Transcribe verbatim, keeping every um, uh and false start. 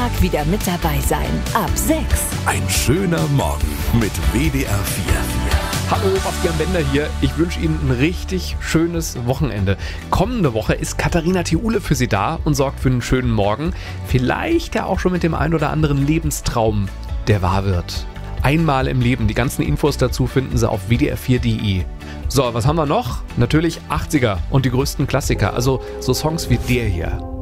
Tag wieder mit dabei sein. Ab sechs. Ein schöner Morgen mit W D R vier. Hallo, Bastian Bender hier. Ich wünsche Ihnen ein richtig schönes Wochenende. Kommende Woche ist Katharina Thiule für Sie da und sorgt für einen schönen Morgen. Vielleicht ja auch schon mit dem ein oder anderen Lebenstraum, der wahr wird. Einmal im Leben. Die ganzen Infos dazu finden Sie auf w d r vier punkt d e. So, was haben wir noch? Natürlich achtziger und die größten Klassiker. Also so Songs wie der hier.